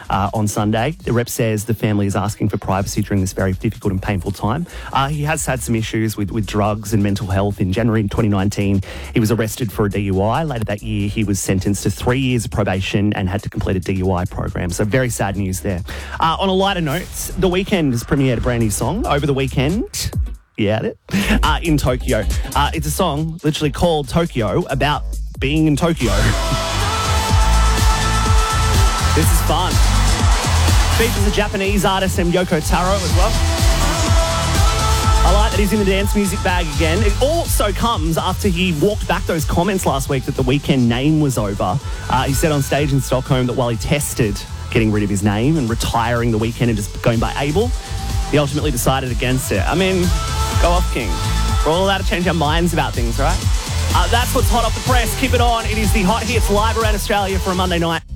on Sunday. The rep says the family is asking for privacy during this very difficult and painful time. He has had some issues with drugs and mental health. In January 2019, he was arrested for a DUI. Later that year, he was sentenced to 3 years of probation and had to complete a DUI program. So very sad news there. On a lighter note, The Weeknd has premiered a brand new song over the weekend. Yeah, in Tokyo. It's a song literally called Tokyo about being in Tokyo. This is fun. Features a Japanese artist named Yoko Taro as well. I like that he's in the dance music bag again. It also comes after he walked back those comments last week that The Weeknd name was over. He said on stage in Stockholm that while he tested getting rid of his name and retiring The Weeknd and just going by Abel, he ultimately decided against it. I mean, go off, King. We're all allowed to change our minds about things, right? That's what's hot off the press. Keep it on. It is the Hot Hits live around Australia for a Monday night.